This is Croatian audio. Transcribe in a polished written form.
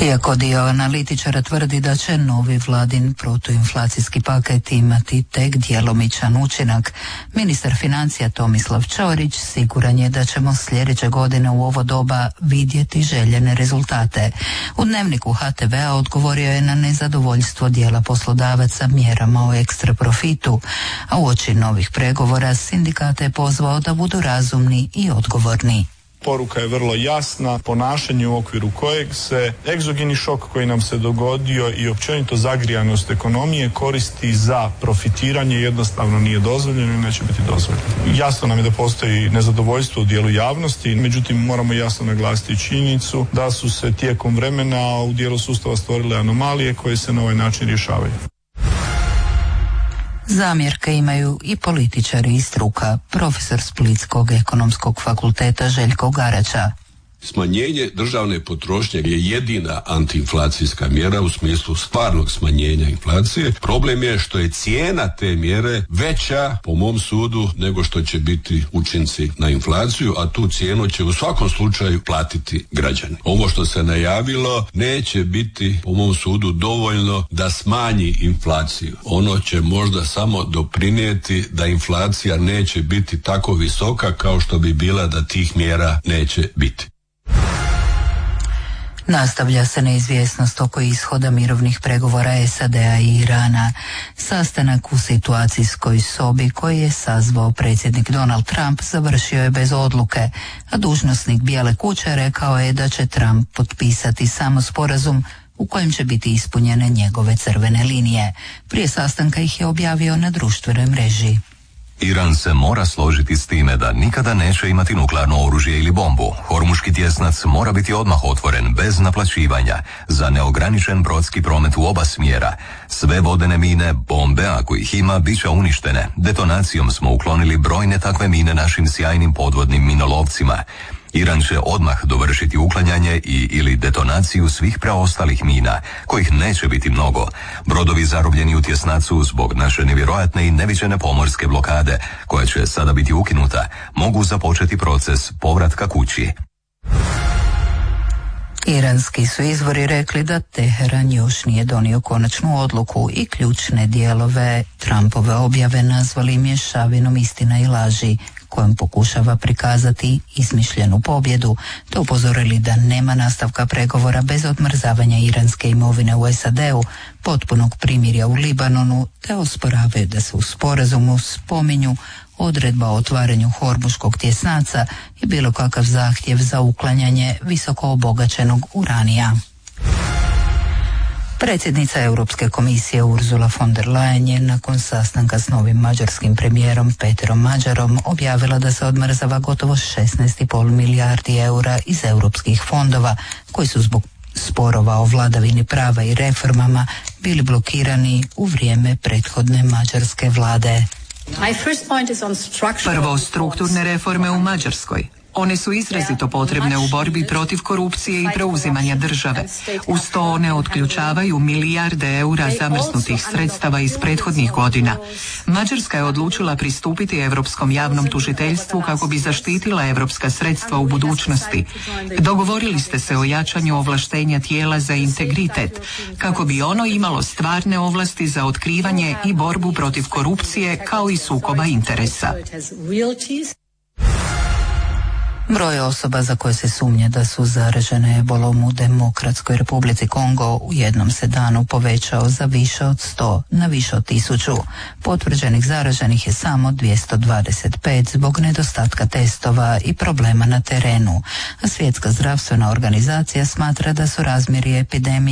Iako dio analitičara tvrdi da će novi vladin protuinflacijski paket imati tek djelomičan učinak, ministar financija Tomislav Ćorić siguran je da ćemo sljedeće godine u ovo doba vidjeti željene rezultate. U Dnevniku HTV-a odgovorio je na nezadovoljstvo dijela poslodavaca mjerama o ekstra profitu, a uoči novih pregovora sindikate je pozvao da budu razumni i odgovorni. Poruka je vrlo jasna, ponašanje u okviru kojeg se egzogeni šok koji nam se dogodio i općenito zagrijanost ekonomije koristi za profitiranje jednostavno nije dozvoljeno i neće biti dozvoljeno. Jasno nam je da postoji nezadovoljstvo u dijelu javnosti, međutim moramo jasno naglasiti činjenicu da su se tijekom vremena u dijelu sustava stvorile anomalije koje se na ovaj način rješavaju. Zamjerke imaju i političari i struka, profesor Splitskog ekonomskog fakulteta Željko Garača. Smanjenje državne potrošnje je jedina antiinflacijska mjera u smislu stvarnog smanjenja inflacije. Problem je što je cijena te mjere veća, po mom sudu, nego što će biti učinci na inflaciju, a tu cijenu će u svakom slučaju platiti građani. Ovo što se najavilo neće biti, po mom sudu, dovoljno da smanji inflaciju. Ono će možda samo doprinijeti da inflacija neće biti tako visoka kao što bi bila da tih mjera neće biti. Nastavlja se neizvjesnost oko ishoda mirovnih pregovora SAD-a i Irana. Sastanak u situacijskoj sobi koji je sazvao predsjednik Donald Trump završio je bez odluke, a dužnosnik Bijele kuće rekao je da će Trump potpisati samo sporazum u kojem će biti ispunjene njegove crvene linije. Prije sastanka ih je objavio na društvenoj mreži. Iran se mora složiti s time da nikada neće imati nuklearno oružje ili bombu. Hormuški tjesnac mora biti odmah otvoren, bez naplaćivanja, za neograničen brodski promet u oba smjera. Sve vodene mine, bombe, ako ih ima, bit će uništene. Detonacijom smo uklonili brojne takve mine našim sjajnim podvodnim minolovcima. Iran će odmah dovršiti uklanjanje ili detonaciju svih preostalih mina, kojih neće biti mnogo. Brodovi zarobljeni u tjesnacu zbog naše nevjerojatne i neviđene pomorske blokade, koja će sada biti ukinuta, mogu započeti proces povratka kući. Iranski su izvori rekli da Teheran još nije donio konačnu odluku i ključne dijelove Trumpove objave nazvali mješavinom istina i laži, kojom pokušava prikazati izmišljenu pobjedu, te upozorili da nema nastavka pregovora bez odmrzavanja iranske imovine u SAD-u, potpunog primirja u Libanonu, te osporavaju da se u sporazumu spominju odredba o otvaranju hormuškog tjesnaca i bilo kakav zahtjev za uklanjanje visoko obogaćenog uranija. Predsjednica Europske komisije Ursula von der Leyen je nakon sastanka s novim mađarskim premijerom Peterom Mađarom objavila da se odmrzava gotovo 16,5 milijardi eura iz europskih fondova koji su zbog sporova o vladavini prava i reformama bili blokirani u vrijeme prethodne mađarske vlade. Prvo, strukturne reforme u Mađarskoj. One su izrazito potrebne u borbi protiv korupcije i preuzimanja države. Uz to one otključavaju milijarde eura zamrznutih sredstava iz prethodnih godina. Mađarska je odlučila pristupiti Europskom javnom tužiteljstvu kako bi zaštitila europska sredstva u budućnosti. Dogovorili ste se o jačanju ovlaštenja tijela za integritet, kako bi ono imalo stvarne ovlasti za otkrivanje i borbu protiv korupcije kao i sukoba interesa. Broj osoba za koje se sumnja da su zaražene ebolom u Demokratskoj Republici Kongo u jednom se danu povećao za više od 100 na više od 1000. Potvrđenih zaraženih je samo 225 zbog nedostatka testova i problema na terenu, a Svjetska zdravstvena organizacija smatra da su razmjeri epidemije